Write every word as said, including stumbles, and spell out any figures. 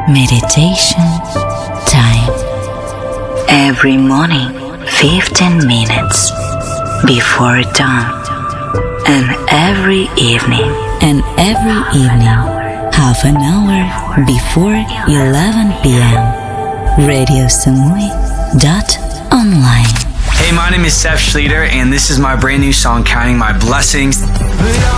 meditation time. Every morning, fifteen minutes before dawn, and every evening, and every evening, half an hour before eleven p.m. Radio Samui dot online. Hey, my name is Seth Schlieder, and this is my brand new song, Counting My Blessings.